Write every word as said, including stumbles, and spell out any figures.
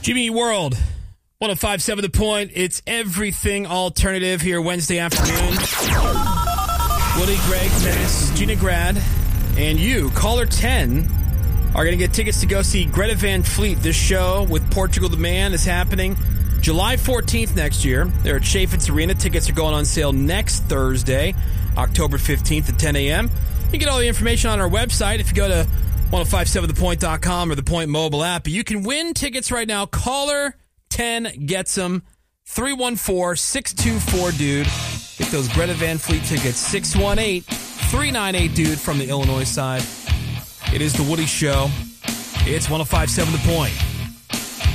Jimmy World, one oh five point seven The Point. It's everything alternative here Wednesday afternoon. Woody, Greg, Dennis, Gina Grad, and you, caller ten, are going to get tickets to go see Greta Van Fleet. This show with Portugal the Man is happening July fourteenth next year. They're at Chaffetz Arena. Tickets are going on sale next Thursday, October fifteenth at ten a.m. You can get all the information on our website if you go to ten fifty-seven the point dot com or the Point mobile app. You can win tickets right now. Caller ten gets them. three one four, six two four, dude. Get those Greta Van Fleet tickets. six one eight, three nine eight, dude, from the Illinois side. It is the Woody Show. It's ten fifty-seven The Point.